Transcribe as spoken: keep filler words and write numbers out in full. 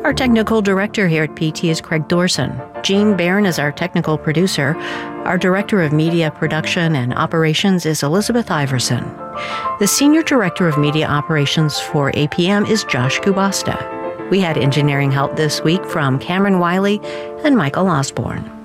Our technical director here at P T is Craig Dorson. Gene Barron is our technical producer. Our director of media production and operations is Elizabeth Iverson. The senior director of media operations for A P M is Josh Kubasta. We had engineering help this week from Cameron Wiley and Michael Osborne.